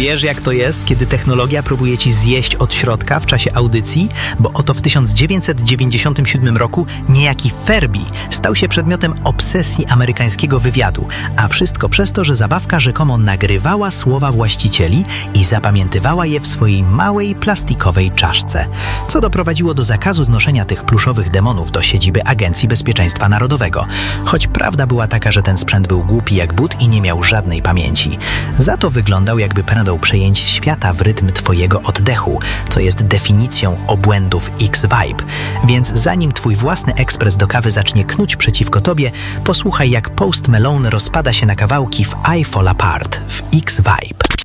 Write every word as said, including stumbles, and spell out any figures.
Wiesz, jak to jest, kiedy technologia próbuje ci zjeść od środka w czasie audycji? Bo oto w tysiąc dziewięćset dziewięćdziesiątym siódmym roku niejaki Furby stał się przedmiotem obsesji amerykańskiego wywiadu, a wszystko przez to, że zabawka rzekomo nagrywała słowa właścicieli i zapamiętywała je w swojej małej plastikowej czaszce, co doprowadziło do zakazu znoszenia tych pluszowych demonów do siedziby Agencji Bezpieczeństwa Narodowego. Choć prawda była taka, że ten sprzęt był głupi jak but i nie miał żadnej pamięci. Za to wyglądał, jakby pędał przejęć świata w rytm twojego oddechu, co jest definicją obłędów X-Vibe. Więc zanim twój własny ekspres do kawy zacznie knuć przeciwko tobie, posłuchaj, jak Post Malone rozpada się na kawałki w I Fall Apart w X-Vibe.